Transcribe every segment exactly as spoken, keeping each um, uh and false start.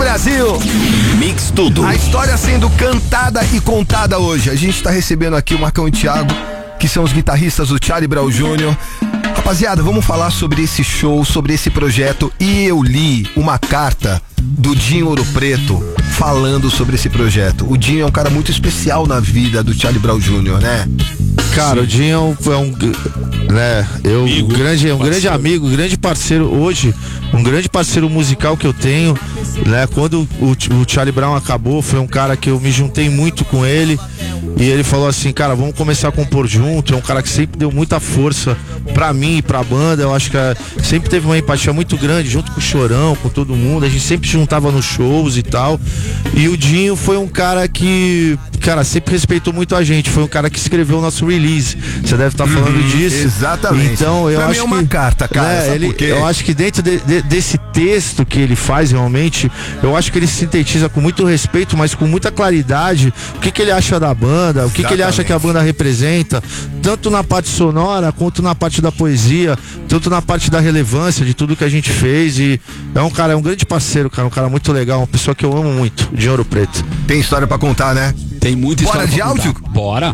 Brasil! Mix Tudo. A história sendo cantada e contada hoje. A gente tá recebendo aqui o Marcão e o Thiago, que são os guitarristas do Charlie Brown Júnior Rapaziada, vamos falar sobre esse show, sobre esse projeto. E eu li uma carta do Dinho Ouro Preto falando sobre esse projeto. O Dinho é um cara muito especial na vida do Charlie Brown Júnior, né? Cara, Sim. o Dinho é um, né, eu, amigo, um grande, um grande amigo, um grande parceiro hoje, um grande parceiro musical que eu tenho, né? Quando o, o Charlie Brown acabou, foi um cara que eu me juntei muito com ele e ele falou assim, cara, vamos começar a compor junto. É um cara que sempre deu muita força pra mim e pra banda. Eu acho que é, sempre teve uma empatia muito grande junto com o Chorão, com todo mundo. A gente sempre juntava nos shows e tal. E o Dinho foi um cara que, cara, sempre respeitou muito a gente. Foi um cara que escreveu o nosso release. Você deve estar falando uhum, disso. Exatamente. Então, eu pra acho mim é uma que, carta, cara. É, ele, eu acho que dentro de, de, desse texto que ele faz realmente, eu acho que ele sintetiza com muito respeito, mas com muita claridade o que, que ele acha da banda, o que, que ele acha que a banda representa, tanto na parte sonora quanto na parte da poesia, tanto na parte da relevância de tudo que a gente fez. E é um cara, é um grande parceiro, cara, um cara muito legal, uma pessoa que eu amo muito, de Ouro Preto. Tem história pra contar, né? Tem muita Bora história de pra áudio? contar. Bora.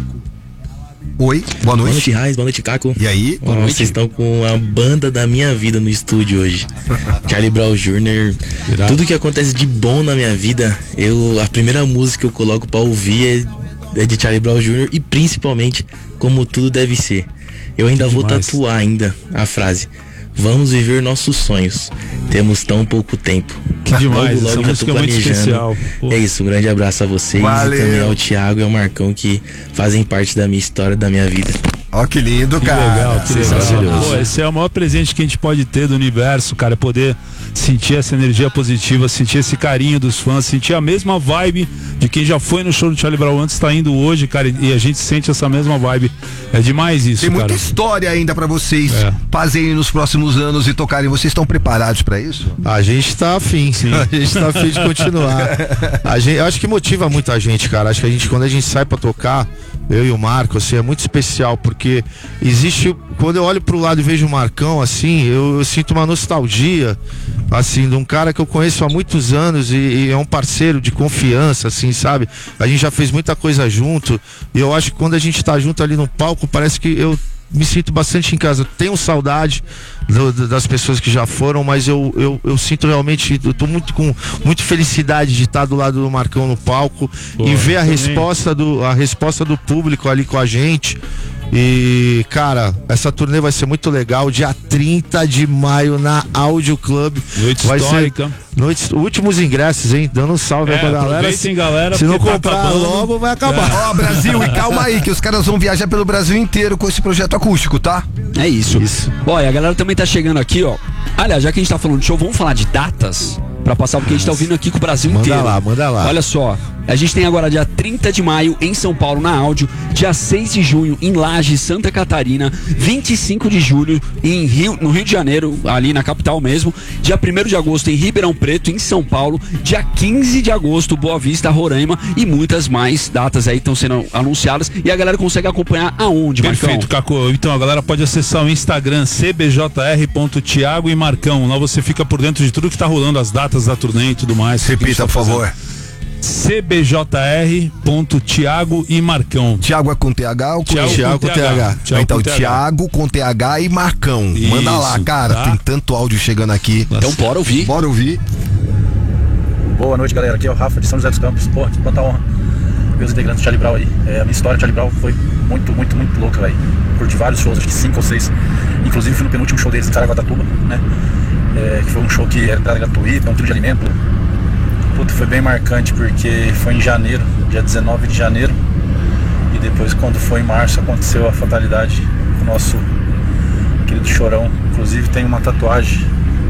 Oi, boa noite. Boa noite, Raiz, boa noite, Caco. E aí? Boa noite. Vocês estão com a banda da minha vida no estúdio hoje. Charlie Brown Júnior Tudo que acontece de bom na minha vida, eu, a primeira música que eu coloco pra ouvir é, é de Charlie Brown Júnior e principalmente Como Tudo Deve Ser. Eu ainda que vou demais. tatuar ainda a frase: vamos viver nossos sonhos, temos tão pouco tempo. Que demais, logo, logo essa já música tô é muito especial. Pô. É isso, um grande abraço a vocês. Valeu. E também ao Thiago e ao Marcão, que fazem parte da minha história, da minha vida. Ó, que lindo, Que cara. legal, que legal. Pô, Pô, esse é o maior presente que a gente pode ter do universo, cara, é poder sentir essa energia positiva, sentir esse carinho dos fãs, sentir a mesma vibe de quem já foi no show do Charlie Brown antes, tá indo hoje, cara, e a gente sente essa mesma vibe. É demais isso, Tem cara. muita história ainda pra vocês É. fazerem nos próximos anos e tocarem. Vocês estão preparados pra isso? A gente tá afim, sim. A gente tá afim de continuar. A gente, eu acho que motiva muita gente, cara. Acho que a gente, quando a gente sai pra tocar, eu e o Marco, assim, é muito especial, porque existe, quando eu olho pro lado e vejo o Marcão, assim, eu, eu sinto uma nostalgia, assim, de um cara que eu conheço há muitos anos e, e é um parceiro de confiança, assim, sabe? A gente já fez muita coisa junto e eu acho que quando a gente tá junto ali no palco, parece que eu me sinto bastante em casa. Tenho saudade do, do, das pessoas que já foram, mas eu, eu, eu sinto realmente, eu tô muito com muito felicidade de estar do lado do Marcão no palco. Pô, e ver a resposta do, a resposta do público ali com a gente. E, cara, essa turnê vai ser muito legal. Dia trinta de maio na Audio Club. Noite vai histórica. Ser noites, últimos ingressos, hein? Dando um salve É, aí pra galera. aproveitem, galera, Se não porque tá comprar acabando. logo, vai acabar. Ó, oh, Brasil, e calma aí, que os caras vão viajar pelo Brasil inteiro com esse projeto acústico, tá? É isso. Isso. Ó, e a galera também tá chegando aqui, ó. Aliás, já que a gente tá falando de show, vamos falar de datas pra passar, porque a gente tá ouvindo aqui com o Brasil Manda inteiro. lá, manda lá. Olha só, a gente tem agora dia trinta de maio em São Paulo na Áudio, dia seis de junho em Lages, Santa Catarina, vinte e cinco de julho em Rio, no Rio de Janeiro, ali na capital mesmo, dia primeiro de agosto em Ribeirão Preto, em São Paulo, dia quinze de agosto Boa Vista, Roraima, e muitas mais datas aí estão sendo anunciadas e a galera consegue acompanhar aonde, Marcão? Perfeito, Caco. Então a galera pode acessar o Instagram c b j r ponto thiago e Marcão. Lá você fica por dentro de tudo que tá rolando, as datas da turnê e tudo mais. Repita, por favor. c b j r ponto thiago e Marcão. Thiago é com T H ou com Thiago Thiago com com T H. T H. Thiago então, com T H. Thiago com T H e Marcão. Isso, Manda lá, cara. tá? Tem tanto áudio chegando aqui. Então bora ouvir. Bora ouvir. Boa noite, galera. Aqui é o Rafa de São José dos Campos. Pô, que quanta honra ver os integrantes do Charlie Brown aí. É, a minha história do Charlie Brown foi muito, muito, muito louca, velho. Curti vários shows, acho que cinco ou seis. Inclusive fui no penúltimo show deles em Caraguatatuba, né? É, que foi um show que era entrada gratuita, um quilo de alimento. Puta, foi bem marcante porque foi em janeiro, dia dezenove de janeiro. E depois, quando foi em março, aconteceu a fatalidade do nosso querido Chorão. Inclusive tem uma tatuagem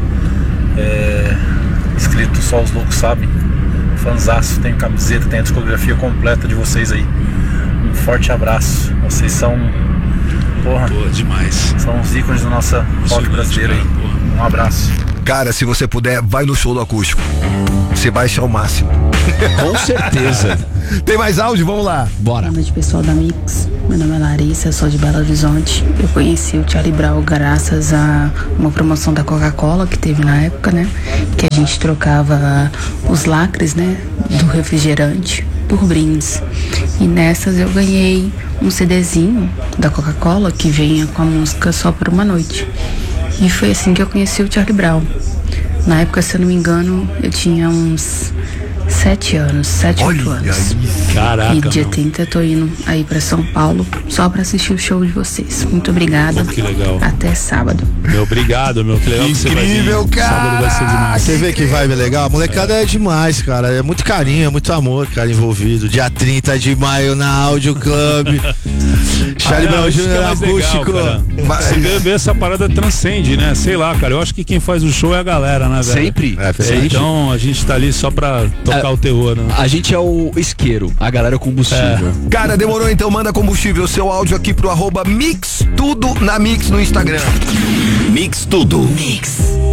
é, escrito Só os Loucos Sabem. Fanzaço, tem camiseta, tem a discografia completa de vocês aí. Um forte abraço. Vocês são, porra, Pô, demais. são os ícones da nossa rock brasileira aí. Um abraço. Cara, se você puder, vai no show do acústico. Você vai achar o máximo. Com certeza. Tem mais áudio? Vamos lá. Bora. Boa noite, pessoal da Mix. meu nome é Larissa, eu sou de Belo Horizonte. Eu conheci o Charlie Brown graças a uma promoção da Coca-Cola que teve na época, né? Que a gente trocava os lacres, né? Do refrigerante por brindes. E nessas eu ganhei um CDzinho da Coca-Cola que vinha com a música Só por uma Noite. E foi assim que eu conheci o Charlie Brown. Na época, se eu não me engano, eu tinha uns sete anos, sete, oito anos. Caraca, E dia meu. trinta eu tô indo aí pra São Paulo só pra assistir o show de vocês. Muito obrigada. Pô, que legal. Até sábado. Meu, obrigado, meu. Que legal que você vai vir. Incrível, cara. Sábado vai ser demais. Você vê que vibe legal? A molecada é. demais, cara. É muito carinho, é muito amor, cara, envolvido. Dia trinta de maio na Audio Club. Charlie Ah, Brown isso que é Júnior mais legal, acústico. cara. Você vê, vê essa parada transcende, né? Sei lá, cara. Eu acho que quem faz o show é a galera, né, velho? Sempre. É, É, sempre. então a gente tá ali só pra tocar É. o terror, né? A gente é o isqueiro, a galera é o combustível. Cara, demorou, então manda combustível, seu áudio aqui pro arroba Mix Tudo na Mix no Instagram. Mix Tudo. Mix.